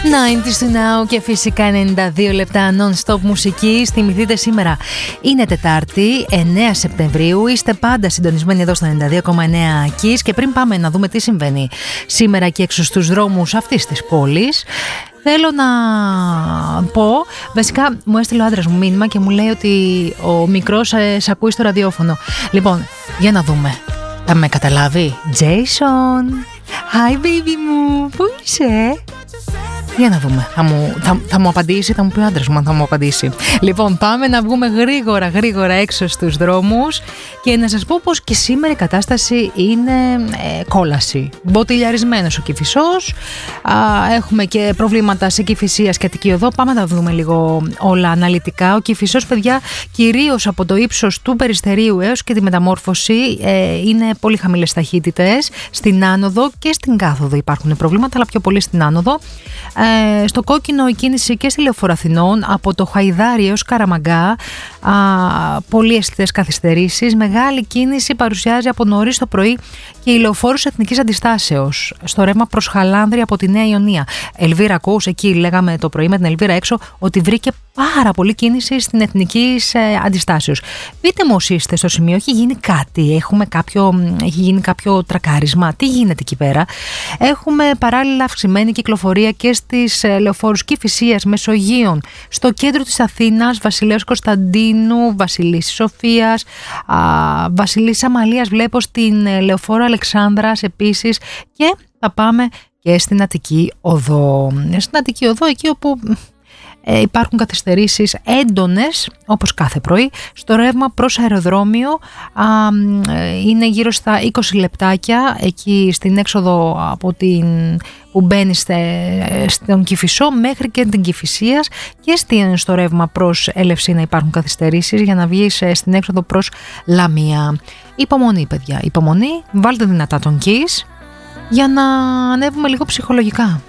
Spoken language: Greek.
90's to now και φυσικά 92 λεπτά non-stop μουσική. Θυμηθείτε, σήμερα είναι Τετάρτη, 9 Σεπτεμβρίου. Είστε πάντα συντονισμένοι εδώ στο 92,9 Kiss. Και πριν πάμε να δούμε τι συμβαίνει σήμερα και έξω στους δρόμους αυτής της πόλης, θέλω να πω, βασικά μου έστειλε ο άντρας μου μήνυμα και μου λέει ότι ο μικρός σε ακούει στο ραδιόφωνο. Λοιπόν, για να δούμε. Θα με καταλάβει? Jason, hi baby μου, πού είσαι? Για να δούμε, θα μου απαντήσει, θα μου πει ο άντρας μου αν θα μου απαντήσει. Λοιπόν, πάμε να βγούμε γρήγορα έξω στους δρόμους και να σας πω πως και σήμερα η κατάσταση είναι κόλαση. Μποτιλιαρισμένος ο Κηφισός, έχουμε και προβλήματα σε Κηφισίας και Αττική Οδό. Πάμε να δούμε λίγο όλα αναλυτικά. Ο Κηφισός, παιδιά, κυρίως από το ύψος του Περιστερίου έως και τη Μεταμόρφωση, είναι πολύ χαμηλές ταχύτητες. Στην άνοδο και στην κάθοδο υπάρχουν προβλήματα, αλλά πιο πολύ στην άνοδο. Στο κόκκινο η κίνηση και στη Λεωφόρο Αθηνών, από το Χαϊδάρι έως Καραμαγκά, πολύ αισθητές καθυστερήσεις. Μεγάλη κίνηση παρουσιάζει από νωρίς το πρωί και η Λεωφόρος Εθνικής Αντιστάσεως στο ρεύμα προς Χαλάνδρη από τη Νέα Ιωνία. Ελβίρα, ακούς, εκεί λέγαμε το πρωί με την Ελβίρα έξω ότι βρήκε πάρα πολύ κίνηση στην Εθνικής Αντιστάσεως. Πείτε μου όσοι είστε στο σημείο, έχει γίνει κάτι, έχει γίνει κάποιο τρακάρισμα, τι γίνεται εκεί πέρα? Έχουμε παράλληλα αυξημένη κυκλοφορία και στις λεωφόρους Κηφισίας, Μεσογείων, στο κέντρο της Αθήνας, Βασιλέως Κωνσταντίνου, Βασιλίσσης Σοφίας, Βασιλίσσης Αμαλίας, βλέπω στην λεωφόρο Αλεξάνδρας επίσης, και θα πάμε και στην Αττική Οδό. Στην Αττική Οδό, εκεί όπου υπάρχουν καθυστερήσεις έντονες όπως κάθε πρωί. Στο ρεύμα προς αεροδρόμιο είναι γύρω στα 20 λεπτάκια εκεί στην έξοδο από που μπαίνει στον Κηφισό μέχρι και την Κηφισίας, και στο ρεύμα προς Ελευσίνα υπάρχουν καθυστερήσεις για να βγεις στην έξοδο προς Λαμία. Υπομονή, παιδιά, υπομονή. Βάλτε δυνατά τον Kiss για να ανέβουμε λίγο ψυχολογικά.